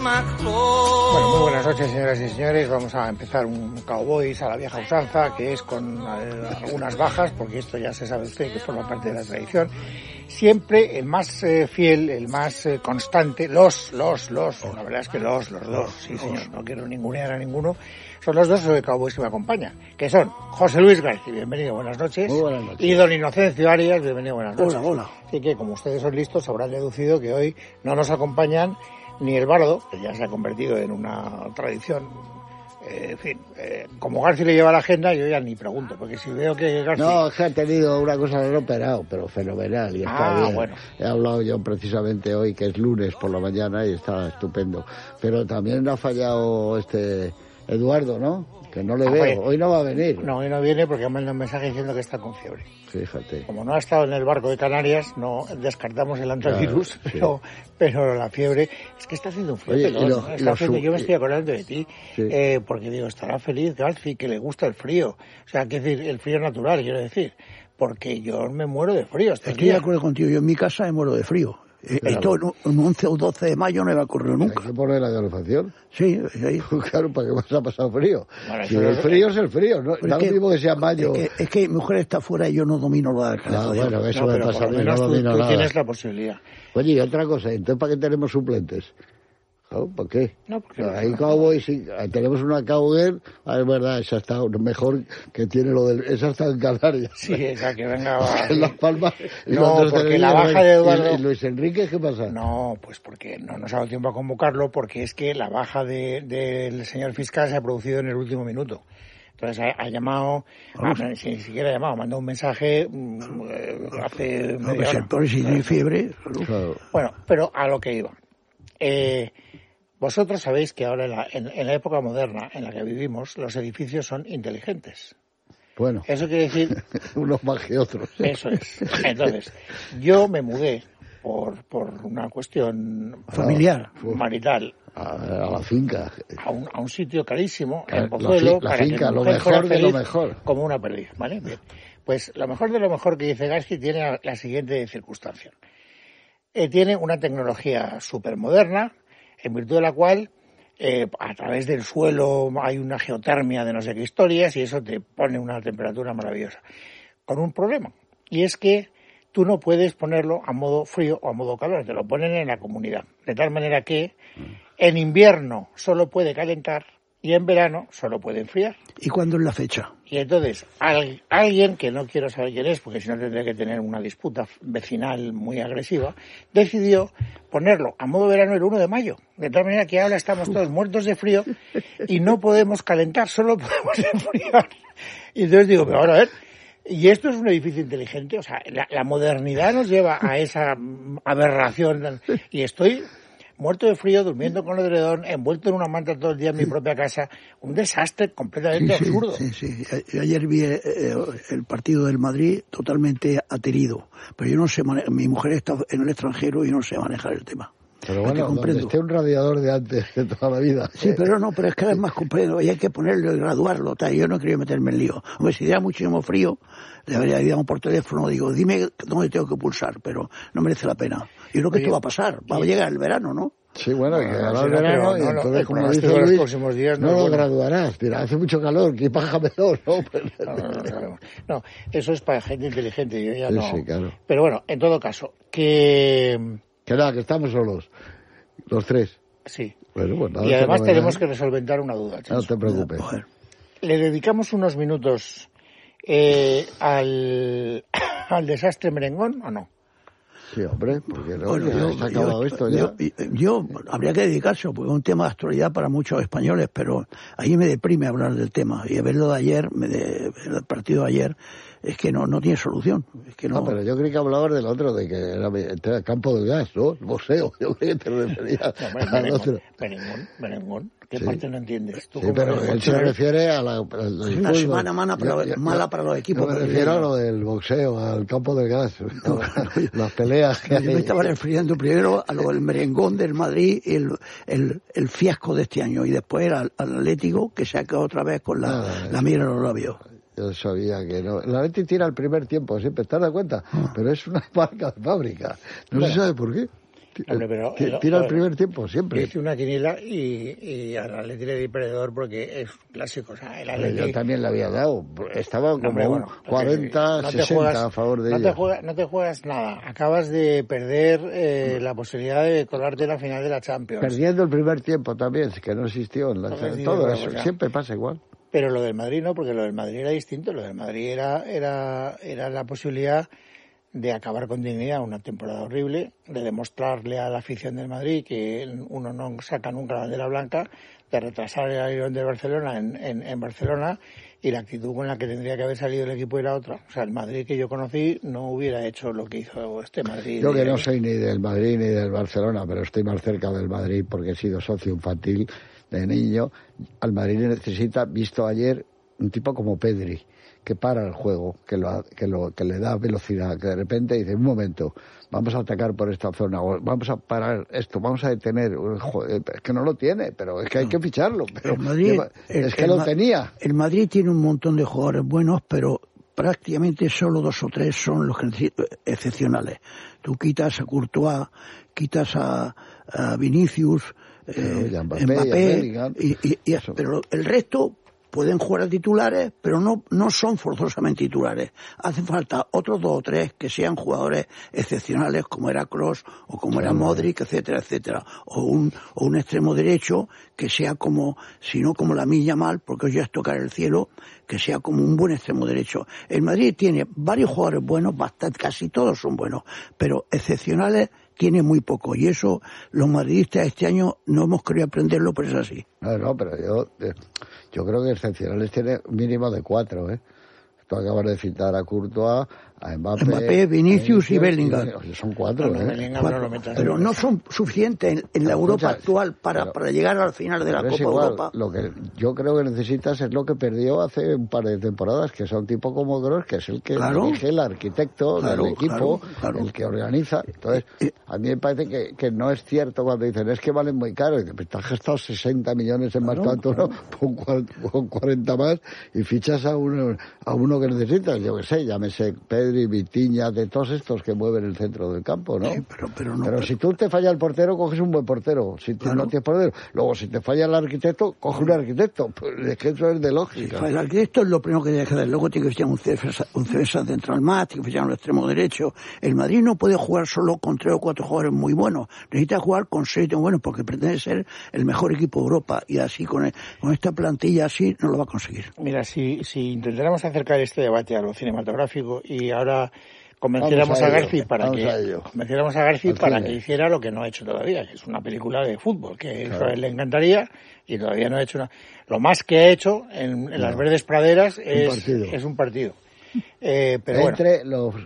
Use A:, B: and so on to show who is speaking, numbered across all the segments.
A: Bueno, muy buenas noches, señoras y señores. Vamos a empezar un Cowboys a la vieja usanza, que es con algunas bajas, porque esto ya se sabe usted que forma parte de la tradición. Siempre el más fiel, el más constante, la verdad es que los dos, sí señor, no quiero ningunear a ninguno, son los dos Cowboys que me acompañan, que son José Luis García, bienvenido, buenas noches.
B: Muy buenas noches.
A: Y don Inocencio Arias, bienvenido, buenas noches.
B: Hola.
A: Así que, como ustedes son listos, habrán deducido que hoy no nos acompañan ni el bardo, que ya se ha convertido en una tradición. En fin, como García le lleva la agenda, yo ya ni pregunto, porque si veo que García...
B: No, es que ha tenido una cosa, no operado, pero fenomenal, y está bien.
A: Bueno.
B: He hablado yo precisamente hoy, que es lunes por la mañana, y está estupendo. Pero también ha fallado Eduardo, ¿no? Que no le veo, hoy no va a venir.
A: No, hoy no viene porque me manda un mensaje diciendo que está con fiebre.
B: Fíjate.
A: Como no ha estado en el barco de Canarias, no descartamos el antivirus,
B: claro,
A: pero la fiebre es que está haciendo un frío. Yo me estoy acordando de ti, sí. Porque digo, estará feliz García, que le gusta el frío. O sea, que decir, el frío natural, quiero decir, porque yo me muero de frío.
C: Estoy de acuerdo contigo, yo en mi casa me muero de frío. Claro. Esto en 11 o 12 de mayo no me ha ocurrido nunca.
B: ¿Hay que poner la calefacción?
C: Sí.
B: Claro, ¿para qué más ha pasado frío?
A: Bueno,
B: si el frío es el frío, ¿no? Da lo mismo que sea mayo.
C: Es que mi mujer está fuera y yo no domino la calefacción.
B: Bueno, eso me pasa a mí, no domino
A: tú
B: nada.
A: Tienes la posibilidad.
B: Oye, y otra cosa, entonces ¿para qué tenemos suplentes? ¿Por qué?
A: No, porque
B: ahí Cowboys, sí, tenemos una Cowgirl, es verdad, esa está mejor que tiene esa está en Canarias.
A: Sí, esa que venga
B: en Las Palmas.
A: No, porque la baja de Eduardo...
B: ¿Y Luis Enrique qué pasa?
A: No, pues porque no nos ha dado tiempo a convocarlo, porque es que la baja del señor fiscal se ha producido en el último minuto. Entonces ha llamado, ni siquiera ha llamado, mandó un mensaje hace media hora.
C: Por si tiene fiebre.
B: Claro.
A: Bueno, pero a lo que iba. Vosotros sabéis que ahora en la época moderna en la que vivimos, los edificios son inteligentes.
B: Bueno.
A: Eso quiere decir...
B: unos más que otros.
A: Eso es. Entonces, yo me mudé por una cuestión
C: familiar,
A: marital,
B: a la finca,
A: a un sitio carísimo, en Pozuelo,
B: la finca, lo mejor de lo mejor,
A: como una perdiz, ¿vale? Bien. Pues lo mejor de lo mejor que dice Gasky tiene la siguiente circunstancia. Tiene una tecnología súper moderna, en virtud de la cual a través del suelo hay una geotermia de no sé qué historias y eso te pone una temperatura maravillosa. Con un problema, y es que tú no puedes ponerlo a modo frío o a modo calor, te lo ponen en la comunidad. De tal manera que en invierno solo puede calentar y en verano solo puede enfriar.
C: ¿Y cuándo es la fecha?
A: Y entonces alguien, que no quiero saber quién es, porque si no tendría que tener una disputa vecinal muy agresiva, decidió ponerlo a modo verano el 1 de mayo. De tal manera que ahora estamos todos muertos de frío y no podemos calentar, solo podemos enfriar. Y entonces digo, pero ahora a ver... Y esto es un edificio inteligente, o sea, la modernidad nos lleva a esa aberración. Y estoy muerto de frío, durmiendo con el edredón, envuelto en una manta todo el día en mi propia casa. Un desastre completamente absurdo.
C: Sí. Yo ayer vi el partido del Madrid totalmente aterido. Pero yo no sé, mi mujer está en el extranjero y no sé manejar el tema.
B: Pero bueno, donde esté un radiador de antes de toda la vida.
C: Sí, pero es que además comprendo, y hay que ponerlo y graduarlo, tal. Yo no quería meterme en lío. Hombre, si diera muchísimo frío, le habría llamado por teléfono, digo, dime dónde tengo que pulsar, pero no merece la pena. Yo creo que esto va a pasar, va a llegar el verano, ¿no?
B: Sí, bueno, que llegará el verano y entonces, como dice Luis,
A: los próximos días
B: no lo graduarás. Mira, hace mucho calor, que pájamelo, ¿no?
A: No, eso es para gente inteligente, yo ya no.
B: Sí, claro.
A: Pero bueno, en todo caso, que
B: nada, que estamos solos, los tres.
A: Sí.
B: Bueno, pues nada,
A: y además tenemos que resolventar una duda, Chencho.
B: No te preocupes.
A: Le dedicamos unos minutos al desastre merengón, ¿o no?
B: Sí, hombre, porque no, se ha acabado esto ya.
C: Yo habría que dedicarse, porque es un tema de actualidad para muchos españoles, pero ahí me deprime hablar del tema. Y verlo de ayer, el partido de ayer, es que no tiene solución. Es que no,
B: pero yo creí que hablabas del otro, de que era el campo del gas, ¿no? El museo, yo creí que te referías al otro.
A: Merengón. ¿Qué parte no entiendes?
B: Sí, pero él se refiere a la...
C: Es una semana mala para los equipos.
B: Yo me refiero a lo del boxeo, al campo del gas, las peleas que
C: yo me estaba refiriendo primero a lo del merengón del Madrid, el fiasco de este año, y después al Atlético, que se ha quedado otra vez con la mira en los labios.
B: Yo sabía que no. El Atlético tira el primer tiempo, siempre, ¿te das cuenta? Pero es una marca de fábrica. No se sabe por qué.
A: Hombre, pero
B: tira el primer tiempo, siempre.
A: Hice una quiniela y al Atleti le di perdedor porque es clásico. O sea, el Atleti...
B: Yo también le había dado. Estaba como 40-60 a favor de ella.
A: No te juegas nada. Acabas de perder la posibilidad de colarte en la final de la Champions.
B: Perdiendo el primer tiempo también, que no existió. Todo eso, siempre pasa igual.
A: Pero lo del Madrid no, porque lo del Madrid era distinto. Lo del Madrid era la posibilidad de acabar con dignidad una temporada horrible, de demostrarle a la afición del Madrid que uno no saca nunca la bandera blanca, de retrasar el avión de Barcelona en Barcelona, y la actitud con la que tendría que haber salido el equipo era otra. O sea, el Madrid que yo conocí no hubiera hecho lo que hizo este Madrid.
B: Yo que no soy ni del Madrid ni del Barcelona, pero estoy más cerca del Madrid porque he sido socio infantil de niño. Al Madrid necesita, visto ayer, un tipo como Pedri, que para el juego, que le da velocidad, que de repente dice, un momento, vamos a atacar por esta zona, o vamos a parar esto, vamos a detener, es que no lo tiene, pero es que hay que ficharlo, pero
C: el Madrid,
B: lo tenía.
C: El Madrid tiene un montón de jugadores buenos, pero prácticamente solo 2 o 3 son los excepcionales. Tú quitas a Courtois, quitas a Vinicius, Mbappé, pero el resto pueden jugar a titulares, pero no son forzosamente titulares. Hacen falta otros 2 o 3 que sean jugadores excepcionales, como era Kroos o como era Modric, etcétera, etcétera. O un extremo derecho que sea como, si no como Lamine Yamal, porque hoy ya es tocar el cielo, que sea como un buen extremo derecho. El Madrid tiene varios jugadores buenos, casi todos son buenos, pero excepcionales tiene muy poco, y eso los madridistas este año no hemos querido aprenderlo, pero es así.
B: No, pero yo creo que excepcionales tiene un mínimo de 4, ¿eh? Tú acabas de citar a Courtois, a
C: Mbappé, Vinicius y Bellingham.
B: Son 4,
C: pero no son suficientes en la Europa actual para llegar al final de la Copa Europa.
B: Lo que yo creo que necesitas es lo que perdió hace un par de temporadas, que es un tipo como Kroos, que es el que dirige, el arquitecto del equipo, el que organiza. Entonces, a mí me parece que no es cierto cuando dicen, es que valen muy caro, y te has gastado 60 millones en más tanto, ¿no? Con 40 más, y fichas a uno que necesitas, yo que sé, llámese Pedri, Vitinha, de todos estos que mueven el centro del campo, ¿no? Pero si tú te falla el portero, coges un buen portero. Si no tienes portero, luego si te falla el arquitecto, coge un arquitecto. Pues es que eso es de lógica.
C: El arquitecto es lo primero que tienes que hacer. Luego tiene que fichar un defensa central más, tiene que fichar un extremo derecho. El Madrid no puede jugar solo con 3 o 4 jugadores muy buenos. Necesita jugar con 6 muy buenos porque pretende ser el mejor equipo de Europa. Y así, con esta plantilla así, no lo va a conseguir.
A: Mira, si intentáramos acercar este debate a lo cinematográfico y ahora convenciéramos a Garci para que hiciera lo que no ha hecho todavía, que es una película de fútbol, que eso a él le encantaría, y todavía no ha hecho lo más que ha hecho en las verdes praderas es un partido. Pero
B: entre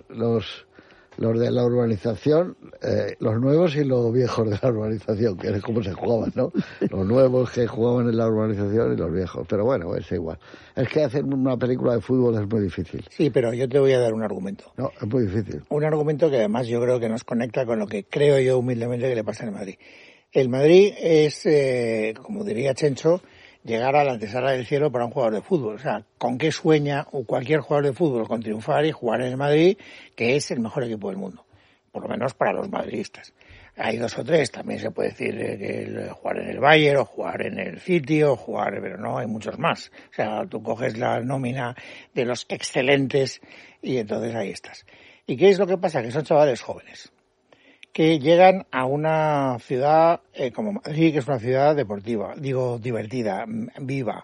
B: los de la urbanización, los nuevos y los viejos de la urbanización, que es como se jugaban, ¿no? Los nuevos que jugaban en la urbanización y los viejos. Pero bueno, es igual. Es que hacer una película de fútbol es muy difícil.
A: Sí, pero yo te voy a dar un argumento.
B: No, es muy difícil.
A: Un argumento que además yo creo que nos conecta con lo que creo yo humildemente que le pasa en el Madrid. El Madrid es, como diría Chencho, llegar a la antesala del cielo para un jugador de fútbol. O sea, ¿con qué sueña cualquier jugador de fútbol? Con triunfar y jugar en el Madrid, que es el mejor equipo del mundo. Por lo menos para los madridistas. Hay 2 o 3, también se puede decir que jugar en el Bayern, o jugar en el City, o jugar, pero no, hay muchos más. O sea, tú coges la nómina de los excelentes y entonces ahí estás. ¿Y qué es lo que pasa? Que son chavales jóvenes, que llegan a una ciudad como Madrid, que es una ciudad deportiva, divertida, viva,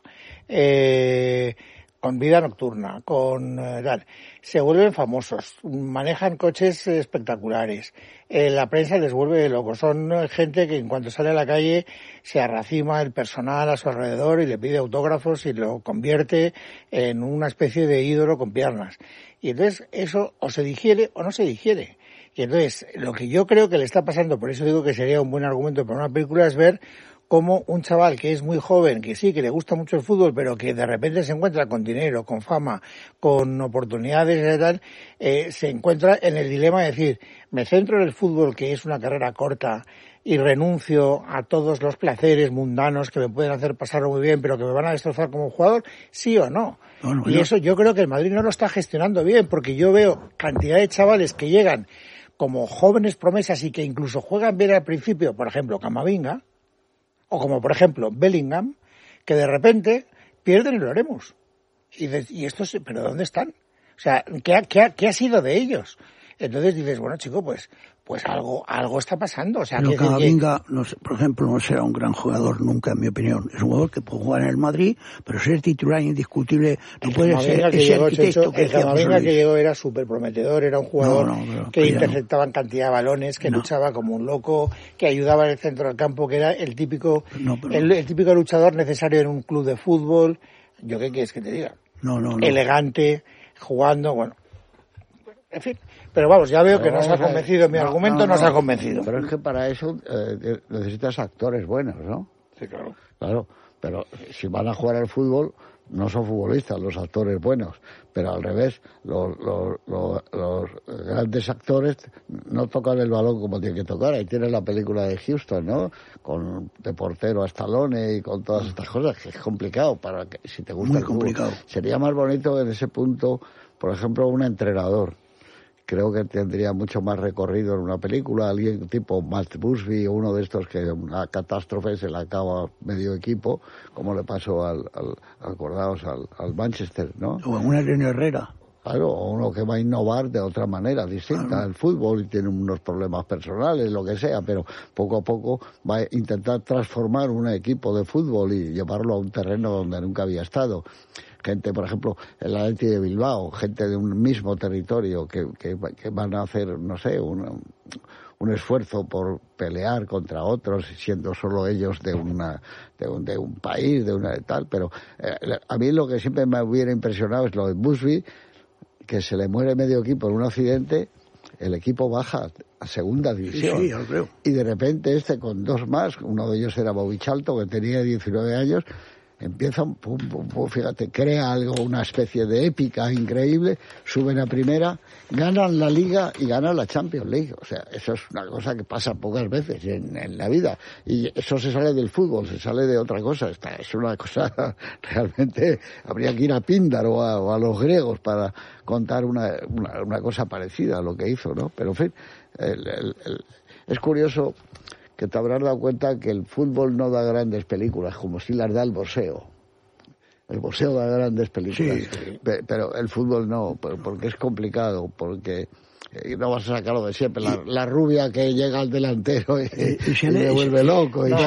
A: con vida nocturna, con tal. Se vuelven famosos, manejan coches espectaculares, la prensa les vuelve locos, son gente que en cuanto sale a la calle se arracima el personal a su alrededor y le pide autógrafos y lo convierte en una especie de ídolo con piernas. Y entonces eso o se digiere o no se digiere. Y entonces, lo que yo creo que le está pasando, por eso digo que sería un buen argumento para una película, es ver cómo un chaval que es muy joven, que sí, que le gusta mucho el fútbol, pero que de repente se encuentra con dinero, con fama, con oportunidades y tal, se encuentra en el dilema de decir, me centro en el fútbol, que es una carrera corta, y renuncio a todos los placeres mundanos que me pueden hacer pasarlo muy bien, pero que me van a destrozar como jugador, sí o no. Eso yo creo que el Madrid no lo está gestionando bien, porque yo veo cantidad de chavales que llegan como jóvenes promesas y que incluso juegan bien al principio, por ejemplo, Camavinga, o como por ejemplo Bellingham, que de repente pierden y lo haremos. Y estos, ¿pero dónde están? O sea, ¿qué ha sido de ellos? Entonces dices, bueno, chico, pues algo está pasando. O sea,
C: pero Camavinga, no sé, por ejemplo, no será un gran jugador nunca, en mi opinión. Es un jugador que puede jugar en el Madrid, pero ser titular indiscutible no puede ser ese arquitecto que decía
A: Camavinga que llegó era súper prometedor, era un jugador que interceptaba en cantidad de balones, que luchaba como un loco, que ayudaba en el centro del campo, que era el típico luchador necesario en un club de fútbol. ¿Yo qué quieres que te diga?
C: No.
A: Elegante, jugando, bueno. En fin, pero vamos, ya veo que nos ha convencido, mi argumento nos ha convencido.
B: Pero es que para eso necesitas actores buenos, ¿no?
A: Sí, claro.
B: Claro, pero si van a jugar al fútbol, no son futbolistas los actores buenos, pero al revés, los grandes actores no tocan el balón como tienen que tocar. Ahí tienes la película de Houston, ¿no? Con de portero a Stallone y con todas estas cosas, que es complicado para que si te gusta
C: muy
B: el fútbol.
C: Complicado.
B: Sería más bonito en ese punto, por ejemplo, un entrenador. Creo que tendría mucho más recorrido en una película, alguien tipo Matt Busby o uno de estos que una catástrofe se le acaba medio equipo, como le pasó al Manchester, ¿no?
C: O en una Leonel Herrera.
B: Claro, o uno que va a innovar de otra manera distinta al fútbol y tiene unos problemas personales, lo que sea, pero poco a poco va a intentar transformar un equipo de fútbol y llevarlo a un terreno donde nunca había estado. Gente, por ejemplo, el Athletic de Bilbao, gente de un mismo territorio que van a hacer, no sé, un esfuerzo por pelear contra otros, siendo solo ellos de un país, de una tal, pero a mí lo que siempre me hubiera impresionado es lo de Busby, que se le muere medio equipo en un accidente, el equipo baja a segunda división.
C: Sí, yo creo.
B: Y de repente con dos más, uno de ellos era Bobichalto, que tenía 19 años, empiezan, fíjate, crea algo, una especie de épica increíble, suben a primera, ganan la Liga y ganan la Champions League. O sea, eso es una cosa que pasa pocas veces en la vida. Y eso se sale del fútbol, se sale de otra cosa. Es una cosa, realmente, habría que ir a Píndar o a los griegos para contar una cosa parecida a lo que hizo, ¿no? Pero, en fin, es curioso que te habrás dado cuenta que el fútbol no da grandes películas, como si las da el boxeo. El boxeo da grandes películas, sí. Pero el fútbol no, porque es complicado, porque no vas a sacarlo de siempre. La rubia que llega al delantero y le vuelve loco.
A: Pero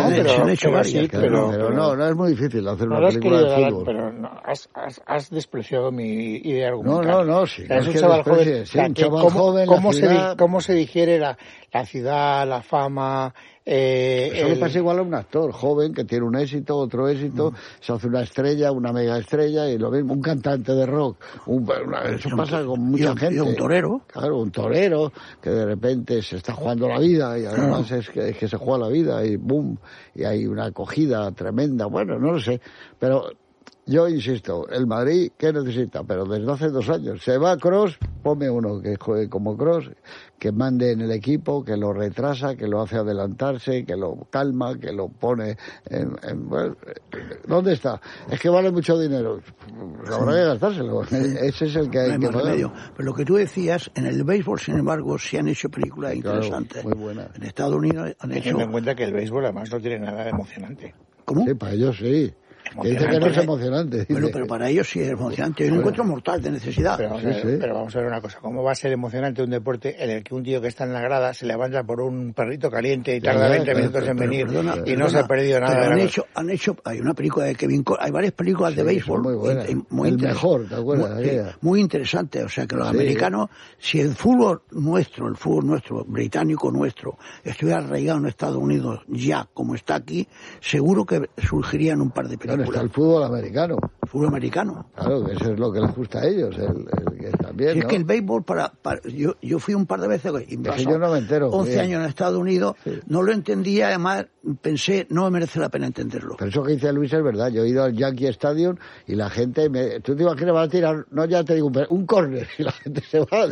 B: no es muy difícil hacer una película de fútbol.
A: Pero no, has despreciado mi idea argumental.
B: No, sí.
A: Es un chaval joven. ¿Cómo se digiere la ciudad, la fama?
B: Eso le pasa igual a un actor joven que tiene un éxito, otro éxito, se hace una estrella, una mega estrella, y lo mismo, un cantante de rock. Eso pasa con mucha gente.
C: Y un torero.
B: Claro, un torero que de repente se está jugando la vida y además es que se juega la vida y boom, y hay una acogida tremenda. Bueno, no lo sé, pero yo insisto, el Madrid, ¿qué necesita? Pero desde hace 2 años. Se va Kroos, ponme uno que juegue como Kroos, que mande en el equipo, que lo retrasa, que lo hace adelantarse, que lo calma, que lo pone bueno, ¿dónde está? Es que vale mucho dinero. Habrá que gastárselo. Ese es el que hay que pagar.
C: Pero lo que tú decías, en el béisbol, sin embargo, sí han hecho películas interesantes.
B: Muy buenas.
C: En Estados Unidos han hecho...
A: Teniendo en cuenta que el béisbol además no tiene nada de emocionante.
C: ¿Cómo?
B: Sí, para ellos sí. Que dice que no es emocionante.
C: Bueno, pero para ellos sí es emocionante. Yo lo encuentro mortal de necesidad.
A: Pero vamos a ver una cosa. ¿Cómo va a ser emocionante un deporte en el que un tío que está en la grada se levanta por un perrito caliente y tarda 20 minutos en venir y no se ha perdido nada?
C: Pero hay una película de Kevin Costner, hay varias películas de béisbol
B: muy buenas. El mejor, ¿te acuerdas?
C: Muy interesante. O sea, que los americanos, si el fútbol nuestro, británico nuestro, estuviera arraigado en Estados Unidos ya como está aquí, seguro que surgirían un par de películas.
B: Está el fútbol americano.
C: El fútbol americano.
B: Claro, que eso es lo que les gusta a ellos. Que también,
C: es que el béisbol, yo fui un par de veces,
B: yo no me entero.
C: 11 años en Estados Unidos, no lo entendía, además pensé, no me merece la pena entenderlo.
B: Pero eso que dice Luis es verdad. Yo he ido al Yankee Stadium y la gente, tú te imaginas, van a tirar, no ya te digo, un córner, y la gente se va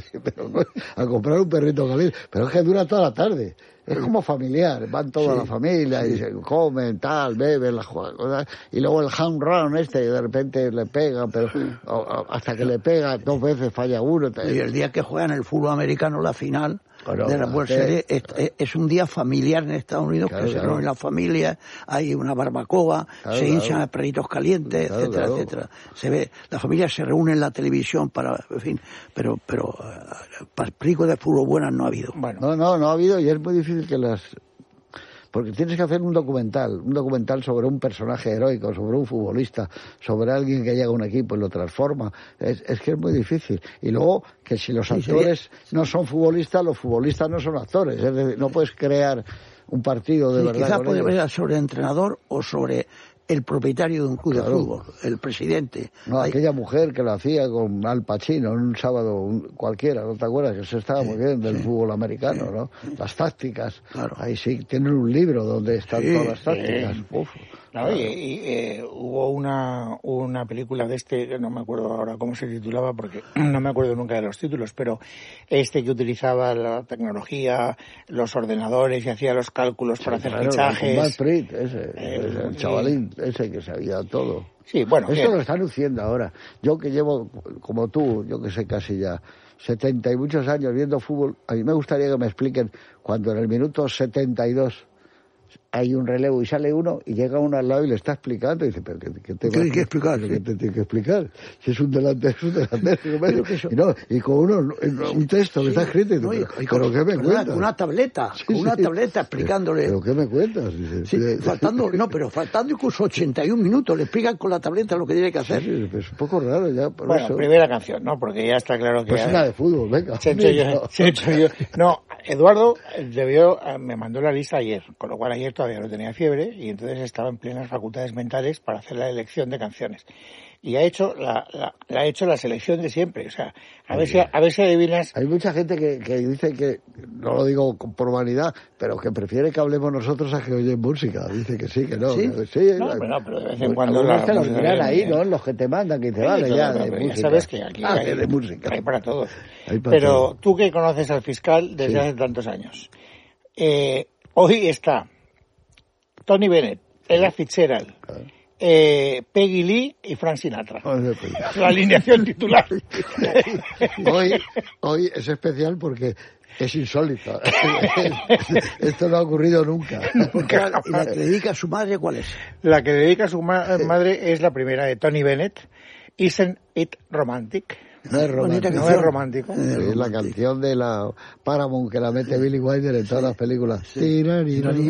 B: a comprar un perrito caliente. Pero es que dura toda la tarde. Es como familiar, van toda la familia y se comen, beben, las cosas, y luego el home run de repente le pega, pero hasta que le pega 2 veces falla uno.
C: Y el día que juegan el fútbol americano la final, de la buena serie. Es un día familiar en Estados Unidos, que se reúnen las familias, hay una barbacoa, se hinchan a perritos calientes, etcétera, etcétera. Se ve, la familia se reúne en la televisión para, en fin, pero para películas de fútbol buenas no ha habido.
B: Bueno. No ha habido, y es muy difícil que las... Porque tienes que hacer un documental sobre un personaje heroico, sobre un futbolista, sobre alguien que llega a un equipo y lo transforma. Es que es muy difícil. Y luego, que si los actores no son futbolistas, los futbolistas no son actores. Es decir, no puedes crear un partido de verdad.
C: Quizás puede ser sobre el entrenador o sobre el propietario de un club de fútbol, el presidente.
B: No, aquella mujer que lo hacía con Al Pacino en un sábado cualquiera, ¿no te acuerdas? Que se estaba muy bien del fútbol americano, ¿no? Las tácticas. Claro. Ahí sí, tienen un libro donde están todas las tácticas. Uf.
A: No, y hubo una película de que no me acuerdo ahora cómo se titulaba, porque no me acuerdo nunca de los títulos, pero que utilizaba la tecnología, los ordenadores y hacía los cálculos para hacer fichajes.
B: Matt Pritt, el chavalín, ese que sabía todo.
A: Sí, bueno.
B: Esto lo están luciendo ahora. Yo que llevo, como tú, yo que sé casi ya 70 y muchos años viendo fútbol, a mí me gustaría que me expliquen cuando en el minuto 72 hay un relevo y sale uno y llega uno al lado y le está explicando y dice, pero ¿qué
C: tiene que explicar?
B: ¿Qué te tiene que explicar? Si es un delantero, es un delantero. Y con un texto que está escrito y dice, ¿pero qué me cuentas?
C: Con una tableta, tableta explicándole.
B: ¿Pero qué me cuentas? Dice,
C: faltando incluso 81 minutos, le explican con la tableta lo que tiene que hacer.
B: Sí, es un poco raro ya.
A: Bueno, eso. Primera canción, ¿no? Porque ya está claro que...
B: Pues una de fútbol, venga.
A: Se he hecho yo. No, Eduardo me mandó la lista ayer, con lo cual ayer todavía no tenía fiebre y entonces estaba en plenas facultades mentales para hacer la elección de canciones. Y ha hecho la selección de siempre, o sea, a ver si adivinas.
B: Hay mucha gente que dice que, no lo digo por vanidad, pero que prefiere que hablemos nosotros a que oyen música. Dice que sí, que no.
A: ¿Sí? Pero de vez en cuando
B: te los miran ahí, ¿no? Los que te mandan, que te vale ya de música.
A: Ya sabes que aquí
B: de música.
A: Hay para todos. Pero tú que conoces al fiscal desde hace tantos años, hoy está Tony Bennett, Ella Fitzgerald, Peggy Lee y Frank Sinatra. La alineación titular.
B: Hoy es especial porque es insólito. Esto no ha ocurrido nunca.
C: ¿Y la que dedica a su madre cuál es?
A: La que dedica a su madre es la primera de Tony Bennett, Isn't It Romantic.
B: No es romántico.
A: No es romántico.
B: Es la canción de la Paramount que la mete Billy Wilder en todas las películas.
A: Bueno,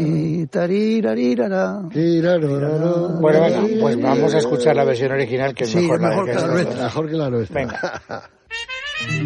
A: venga, pues vamos a escuchar la versión original que es mejor
C: que la nuestra.
B: Mejor que la nuestra.
A: Venga.